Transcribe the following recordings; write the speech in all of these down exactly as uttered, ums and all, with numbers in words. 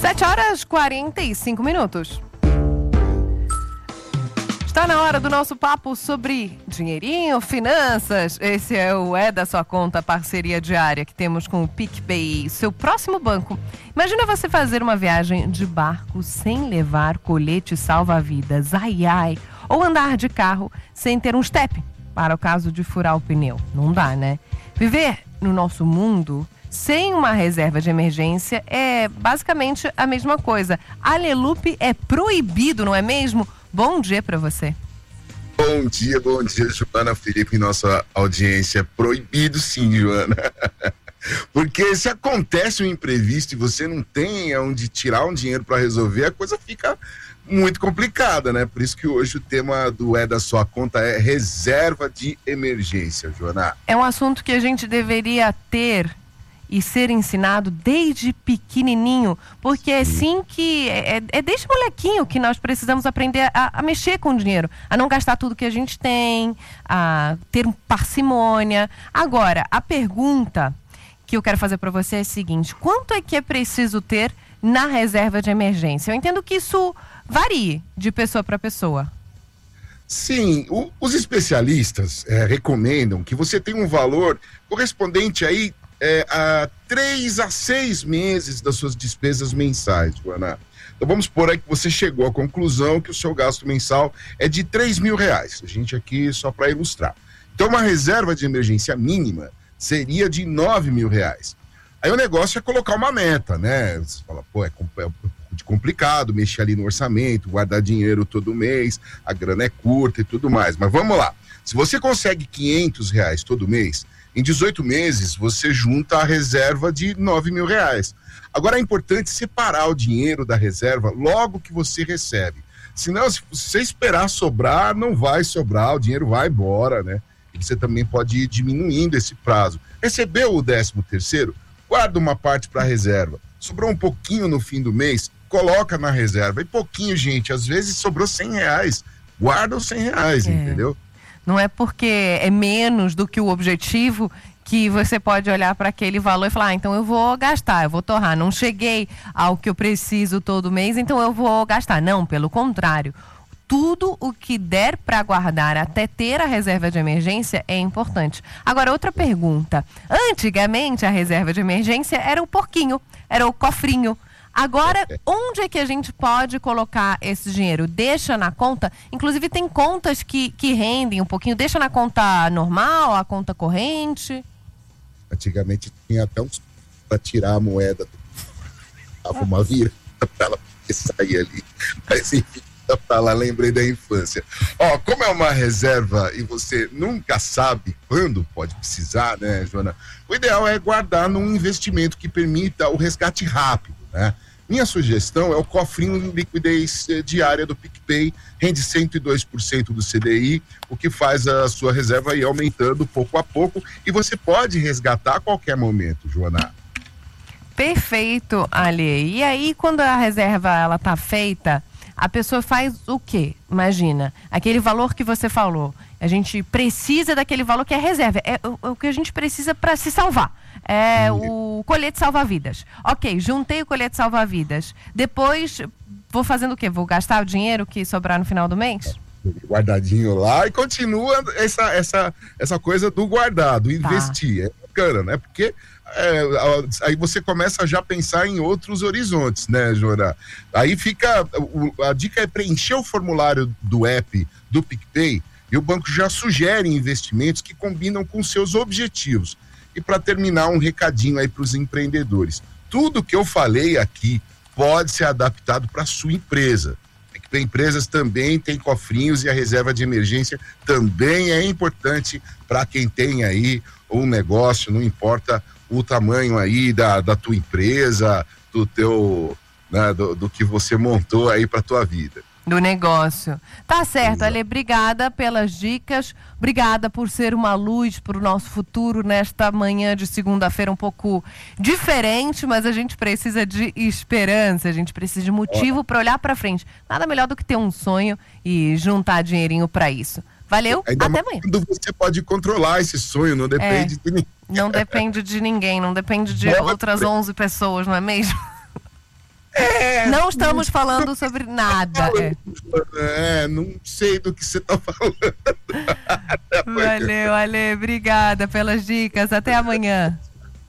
sete horas e quarenta e cinco minutos. Está na hora do nosso papo sobre dinheirinho, finanças. Esse é o É da Sua Conta, parceria diária que temos com o PicPay, seu próximo banco. Imagina você fazer uma viagem de barco sem levar colete salva-vidas, ai ai, ou andar de carro sem ter um step para o caso de furar o pneu. Não dá, né? Viver no nosso mundo sem uma reserva de emergência é basicamente a mesma coisa. Alelupe é proibido, não é mesmo? Bom dia para você. Bom dia, bom dia, Joana, Felipe e nossa audiência. Proibido sim, Joana. Porque se acontece um imprevisto e você não tem onde tirar um dinheiro para resolver, a coisa fica muito complicada, né? Por isso que hoje o tema do É da Sua Conta é reserva de emergência, Joana. É um assunto que a gente deveria ter e ser ensinado desde pequenininho, porque é assim que, é, é desde molequinho que nós precisamos aprender a, a mexer com o dinheiro, a não gastar tudo que a gente tem, a ter parcimônia. Agora, a pergunta que eu quero fazer para você é a seguinte: quanto é que é preciso ter na reserva de emergência? Eu entendo que isso varie de pessoa para pessoa. Sim, o, os especialistas é, recomendam que você tenha um valor correspondente aí É, a três a seis meses das suas despesas mensais, Joana. Então vamos supor aí que você chegou à conclusão que o seu gasto mensal é de três mil reais. A gente aqui só para ilustrar. Então uma reserva de emergência mínima seria de nove mil reais. Aí o negócio é colocar uma meta, né? Você fala, pô, é, é complicado mexer ali no orçamento, guardar dinheiro todo mês, a grana é curta e tudo mais. Mas vamos lá. Se você consegue quinhentos reais todo mês, em dezoito meses, você junta a reserva de nove mil reais. Agora é importante separar o dinheiro da reserva logo que você recebe. Senão, se você esperar sobrar, não vai sobrar, o dinheiro vai embora, né? E você também pode ir diminuindo esse prazo. Recebeu o décimo terceiro, guarda uma parte para a reserva. Sobrou um pouquinho no fim do mês, coloca na reserva. E pouquinho, gente, às vezes sobrou cem reais. Guarda os cem reais, é. Entendeu? Não é porque é menos do que o objetivo que você pode olhar para aquele valor e falar, ah, então eu vou gastar, eu vou torrar. Não cheguei ao que eu preciso todo mês, então eu vou gastar. Não, pelo contrário. Tudo o que der para guardar até ter a reserva de emergência é importante. Agora, outra pergunta. Antigamente, a reserva de emergência era o porquinho, era o cofrinho. Agora, onde é que a gente pode colocar esse dinheiro? Deixa na conta? Inclusive, tem contas que, que rendem um pouquinho. Deixa na conta normal, a conta corrente? Antigamente tinha até uns para tirar a moeda. Dava uma virada para ela sair ali. Mas enfim, pra lá, lembrei da infância. Ó, como é uma reserva e você nunca sabe quando pode precisar, né, Joana? O ideal é guardar num investimento que permita o resgate rápido, né? Minha sugestão é o cofrinho de liquidez diária do PicPay, rende cento e dois por cento do C D I, o que faz a sua reserva ir aumentando pouco a pouco e você pode resgatar a qualquer momento, Joana. Perfeito, Ali. E aí, quando a reserva ela tá feita, a pessoa faz o quê? Imagina, aquele valor que você falou, a gente precisa daquele valor que é reserva, é o, o que a gente precisa para se salvar. É o colete salva-vidas. Ok, juntei o colete salva-vidas. Depois, vou fazendo o quê? Vou gastar o dinheiro que sobrar no final do mês? Guardadinho lá e continua essa, essa, essa coisa do guardado, investir. Tá. É bacana, né? Porque é, aí você começa a já pensar em outros horizontes, né, Jora? Aí fica, a dica é preencher o formulário do app do PicPay e o banco já sugere investimentos que combinam com seus objetivos. E para terminar, um recadinho aí para os empreendedores. Tudo que eu falei aqui pode ser adaptado para a sua empresa. PicPay Empresas também tem cofrinhos e a reserva de emergência também é importante para quem tem aí um negócio, não importa o tamanho aí da, da tua empresa, do teu, né, do, do que você montou aí para tua vida. Do negócio. Tá certo, Ale, obrigada pelas dicas, obrigada por ser uma luz para o nosso futuro nesta manhã de segunda-feira um pouco diferente, mas a gente precisa de esperança, a gente precisa de motivo para olhar para frente. Nada melhor do que ter um sonho e juntar dinheirinho para isso. Valeu, ainda até amanhã. Você pode controlar esse sonho, não depende é, de ninguém. Não depende de ninguém, não depende de Não, outras onze pessoas, não é mesmo? É, Não estamos falando sobre nada. É, é não sei do que você está falando. Valeu, Ale, obrigada pelas dicas. Até amanhã.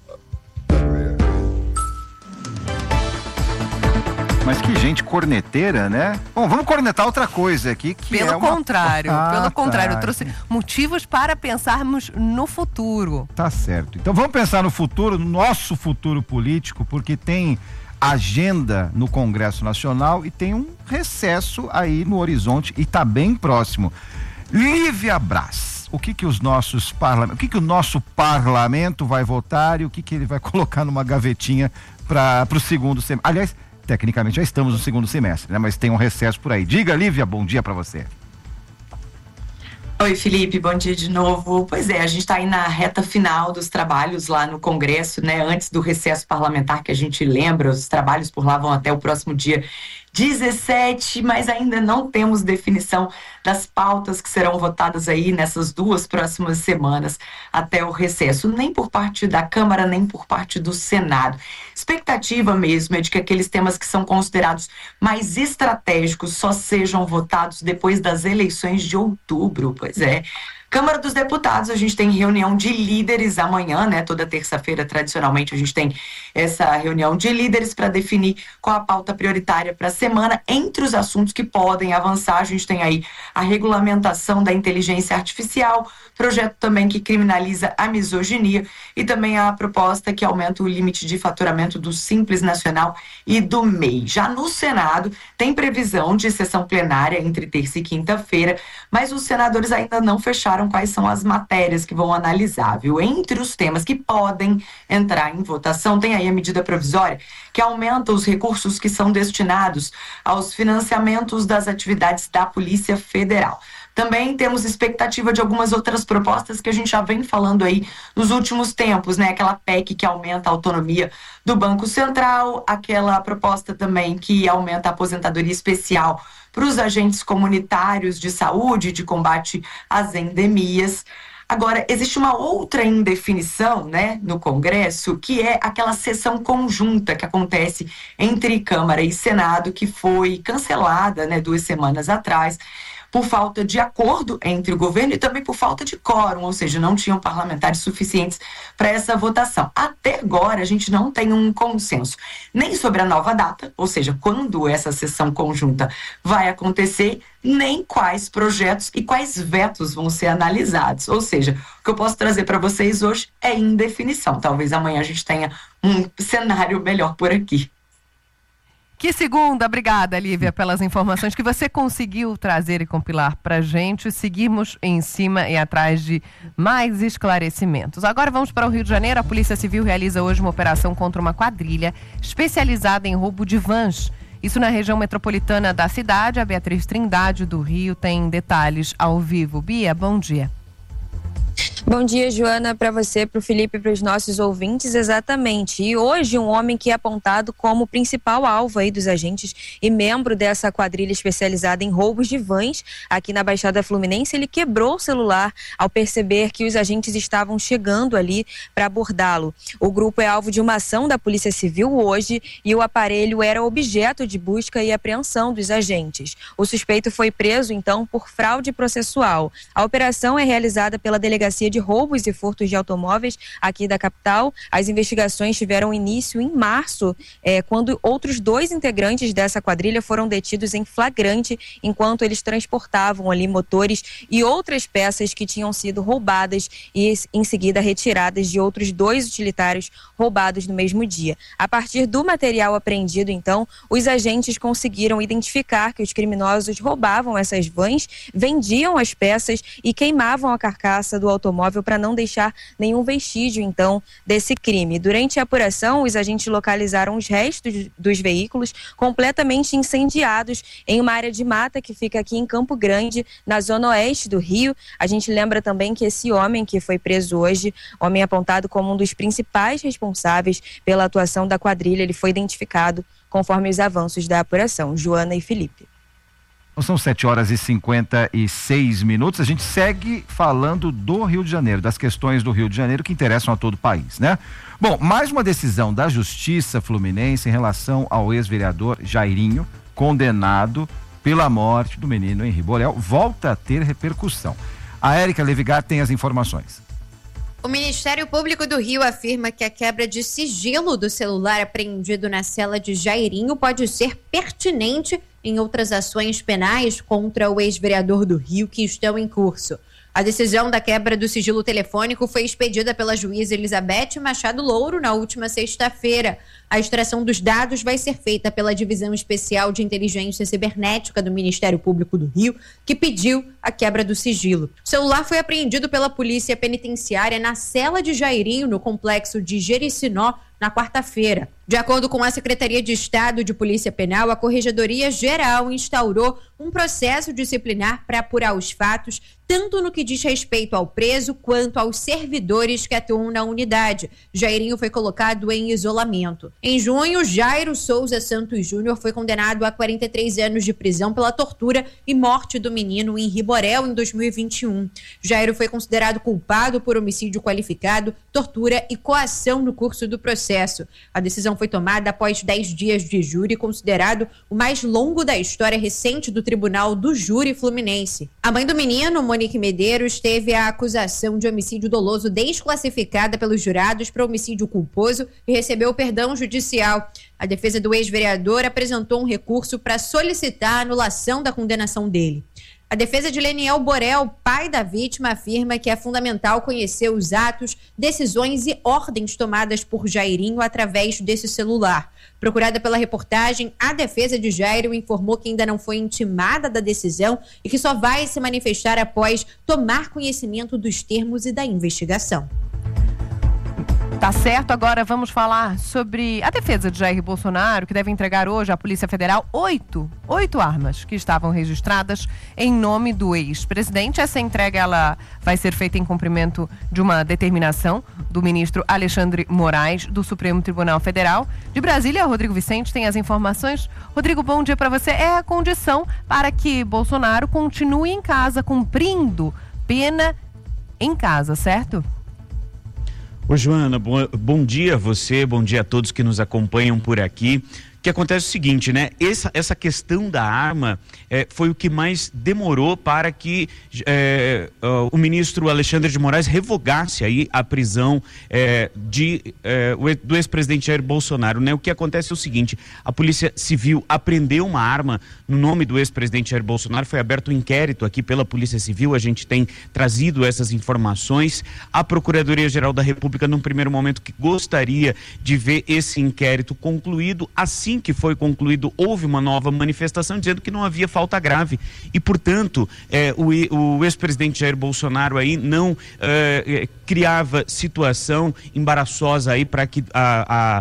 Mas que gente corneteira, né? Bom, vamos cornetar outra coisa aqui, que pelo é uma... contrário, ah, pelo tá. contrário, eu trouxe motivos para pensarmos no futuro. Tá certo. Então vamos pensar no futuro, no nosso futuro político, porque tem agenda no Congresso Nacional e tem um recesso aí no horizonte e tá bem próximo. Lívia Braz, o que que os nossos parlamentos, o que que o nosso parlamento vai votar e o que que ele vai colocar numa gavetinha para o segundo semestre? Aliás, tecnicamente já estamos no segundo semestre, né? Mas tem um recesso por aí. Diga, Lívia, bom dia para você. Oi, Felipe, bom dia de novo. Pois é, a gente está aí na reta final dos trabalhos lá no Congresso, né? Antes do recesso parlamentar, que a gente lembra, os trabalhos por lá vão até o próximo dia dezessete, mas ainda não temos definição das pautas que serão votadas aí nessas duas próximas semanas até o recesso, nem por parte da Câmara, nem por parte do Senado. Expectativa mesmo é de que aqueles temas que são considerados mais estratégicos só sejam votados depois das eleições de outubro, pois é. Câmara dos Deputados, a gente tem reunião de líderes amanhã, né? Toda terça-feira, tradicionalmente, a gente tem essa reunião de líderes para definir qual a pauta prioritária para a semana. Entre os assuntos que podem avançar, a gente tem aí a regulamentação da inteligência artificial, projeto também que criminaliza a misoginia e também a proposta que aumenta o limite de faturamento do Simples Nacional e do M E I. Já no Senado, tem previsão de sessão plenária entre terça e quinta-feira, mas os senadores ainda não fecharam quais são as matérias que vão analisar, viu? Entre os temas que podem entrar em votação, tem aí a medida provisória que aumenta os recursos que são destinados aos financiamentos das atividades da Polícia Federal. Também temos expectativa de algumas outras propostas que a gente já vem falando aí nos últimos tempos, né? Aquela P E C que aumenta a autonomia do Banco Central, aquela proposta também que aumenta a aposentadoria especial para os agentes comunitários de saúde, de combate às endemias. Agora, existe uma outra indefinição, né, no Congresso, que é aquela sessão conjunta que acontece entre Câmara e Senado, que foi cancelada, né, duas semanas atrás, por falta de acordo entre o governo e também por falta de quórum, ou seja, não tinham parlamentares suficientes para essa votação. Até agora, a gente não tem um consenso, nem sobre a nova data, ou seja, quando essa sessão conjunta vai acontecer, nem quais projetos e quais vetos vão ser analisados. Ou seja, o que eu posso trazer para vocês hoje é indefinição. Talvez amanhã a gente tenha um cenário melhor por aqui. Que segunda, obrigada, Lívia, pelas informações que você conseguiu trazer e compilar para a gente. Seguimos em cima e atrás de mais esclarecimentos. Agora vamos para o Rio de Janeiro. A Polícia Civil realiza hoje uma operação contra uma quadrilha especializada em roubo de vans. Isso na região metropolitana da cidade. A Beatriz Trindade do Rio tem detalhes ao vivo. Bia, bom dia. Bom dia, Joana, para você, para o Felipe e para os nossos ouvintes, exatamente. E hoje um homem que é apontado como principal alvo aí dos agentes e membro dessa quadrilha especializada em roubos de vans aqui na Baixada Fluminense, ele quebrou o celular ao perceber que os agentes estavam chegando ali para abordá-lo. O grupo é alvo de uma ação da Polícia Civil hoje e o aparelho era objeto de busca e apreensão dos agentes. O suspeito foi preso, então, por fraude processual. A operação é realizada pela Delegacia de roubos e furtos de automóveis aqui da capital. As investigações tiveram início em março, é, quando outros dois integrantes dessa quadrilha foram detidos em flagrante enquanto eles transportavam ali motores e outras peças que tinham sido roubadas e em seguida retiradas de outros dois utilitários roubados no mesmo dia. A partir do material apreendido, então, os agentes conseguiram identificar que os criminosos roubavam essas vans, vendiam as peças e queimavam a carcaça do automóvel para não deixar nenhum vestígio, então, desse crime. Durante a apuração, os agentes localizaram os restos dos veículos completamente incendiados em uma área de mata que fica aqui em Campo Grande, na zona oeste do Rio. A gente lembra também que esse homem que foi preso hoje, homem apontado como um dos principais responsáveis pela atuação da quadrilha, ele foi identificado conforme os avanços da apuração. Joana e Felipe. São sete horas e cinquenta e seis minutos. A gente segue falando do Rio de Janeiro, das questões do Rio de Janeiro que interessam a todo o país, né? Bom, mais uma decisão da Justiça Fluminense em relação ao ex-vereador Jairinho, condenado pela morte do menino Henri Borel, volta a ter repercussão. A Érica Levigar tem as informações. O Ministério Público do Rio afirma que a quebra de sigilo do celular apreendido na cela de Jairinho pode ser pertinente em outras ações penais contra o ex-vereador do Rio que estão em curso. A decisão da quebra do sigilo telefônico foi expedida pela juíza Elizabeth Machado Louro na última sexta-feira. A extração dos dados vai ser feita pela Divisão Especial de Inteligência Cibernética do Ministério Público do Rio, que pediu a quebra do sigilo. O celular foi apreendido pela Polícia Penitenciária na cela de Jairinho, no complexo de Jericinó, na quarta-feira. De acordo com a Secretaria de Estado de Polícia Penal, a Corregedoria Geral instaurou um processo disciplinar para apurar os fatos, tanto no que diz respeito ao preso quanto aos servidores que atuam na unidade. Jairinho foi colocado em isolamento. Em junho, Jairo Souza Santos Júnior foi condenado a quarenta e três anos de prisão pela tortura e morte do menino Henri Borel em dois mil e vinte e um. Jairo foi considerado culpado por homicídio qualificado, tortura e coação no curso do processo. A decisão foi tomada após dez dias de júri, considerado o mais longo da história recente do Tribunal do Júri Fluminense. A mãe do menino, Monique Medeiros, teve a acusação de homicídio doloso desclassificada pelos jurados para homicídio culposo e recebeu perdão judicial. A defesa do ex-vereador apresentou um recurso para solicitar a anulação da condenação dele. A defesa de Leniel Borel, pai da vítima, afirma que é fundamental conhecer os atos, decisões e ordens tomadas por Jairinho através desse celular. Procurada pela reportagem, a defesa de Jairo informou que ainda não foi intimada da decisão e que só vai se manifestar após tomar conhecimento dos termos e da investigação. Tá certo, agora vamos falar sobre a defesa de Jair Bolsonaro, que deve entregar hoje à Polícia Federal oito, oito armas que estavam registradas em nome do ex-presidente. Essa entrega ela vai ser feita em cumprimento de uma determinação do ministro Alexandre Moraes, do Supremo Tribunal Federal. De Brasília, Rodrigo Vicente tem as informações. Rodrigo, bom dia para você. É a condição para que Bolsonaro continue em casa, cumprindo pena em casa, certo? Ô Joana, bom, bom dia a você, bom dia a todos que nos acompanham por aqui. O que acontece é o seguinte, né? Essa, essa questão da arma é, foi o que mais demorou para que é, uh, o ministro Alexandre de Moraes revogasse aí a prisão é, de, é, do ex-presidente Jair Bolsonaro, né? O que acontece é o seguinte, a Polícia Civil apreendeu uma arma no nome do ex-presidente Jair Bolsonaro, foi aberto um inquérito aqui pela Polícia Civil, a gente tem trazido essas informações. A Procuradoria-Geral da República, num primeiro momento, que gostaria de ver esse inquérito concluído. Assim que foi concluído, houve uma nova manifestação dizendo que não havia falta grave e, portanto, eh, o, o ex-presidente Jair Bolsonaro aí não eh, criava situação embaraçosa aí para que a, a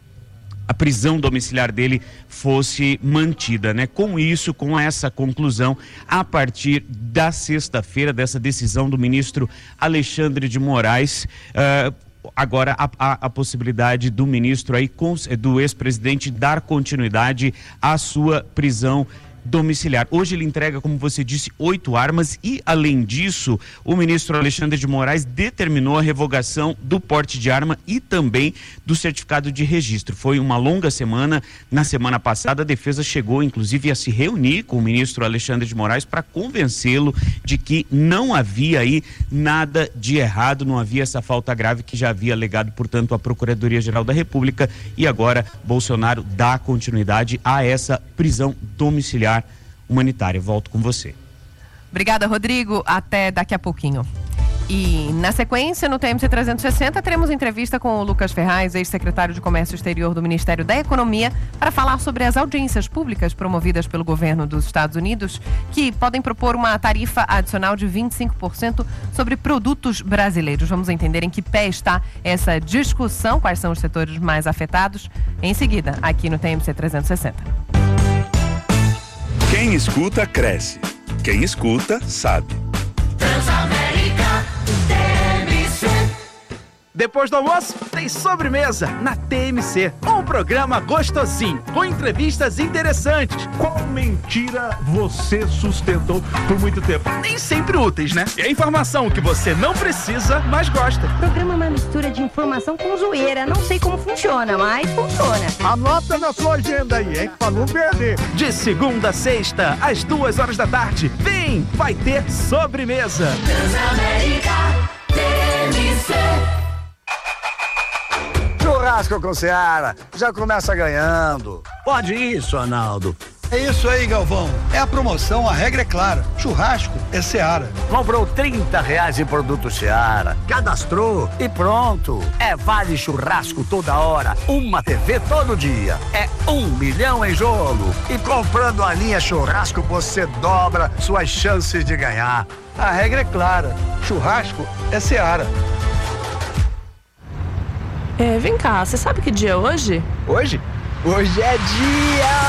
a prisão domiciliar dele fosse mantida, né? Com isso, com essa conclusão, a partir da sexta-feira, dessa decisão do ministro Alexandre de Moraes, uh, agora a, a, a possibilidade do ministro aí, do ex-presidente, dar continuidade à sua prisão domiciliar. Hoje ele entrega, como você disse, oito armas e, além disso, o ministro Alexandre de Moraes determinou a revogação do porte de arma e também do certificado de registro. Foi uma longa semana. Na semana passada, a defesa chegou, inclusive, a se reunir com o ministro Alexandre de Moraes para convencê-lo de que não havia aí nada de errado, não havia essa falta grave que já havia alegado, portanto, a Procuradoria-Geral da República, e agora Bolsonaro dá continuidade a essa prisão domiciliar humanitária. Volto com você. Obrigada, Rodrigo. Até daqui a pouquinho. E na sequência, no T M C trezentos e sessenta, teremos entrevista com o Lucas Ferraz, ex-secretário de Comércio Exterior do Ministério da Economia, para falar sobre as audiências públicas promovidas pelo governo dos Estados Unidos, que podem propor uma tarifa adicional de vinte e cinco por cento sobre produtos brasileiros. Vamos entender em que pé está essa discussão, quais são os setores mais afetados, em seguida, aqui no T M C trezentos e sessenta. Quem escuta, cresce. Quem escuta, sabe. Transamérica T M C. Depois do almoço, tem sobremesa na T M C. Um programa gostosinho, com entrevistas interessantes. Qual mentira você sustentou por muito tempo? Nem sempre úteis, né? E a informação que você não precisa, mas gosta. O programa é uma mistura de informação com zoeira. Não sei como funciona, mas funciona. Anota na sua agenda aí, hein? Pra não perder. De segunda a sexta, às duas horas da tarde. Vem, vai ter sobremesa. Transamérica T M C. Churrasco com Seara, já começa ganhando. Pode isso, Arnaldo. É isso aí, Galvão. É a promoção, a regra é clara. Churrasco é Seara. Comprou trinta reais em produto Seara, cadastrou e pronto. É vale churrasco toda hora, uma T V todo dia. É um milhão em jogo. E comprando a linha churrasco, você dobra suas chances de ganhar. A regra é clara. Churrasco é Seara. É, vem cá, você sabe que dia é hoje? Hoje? Hoje é dia...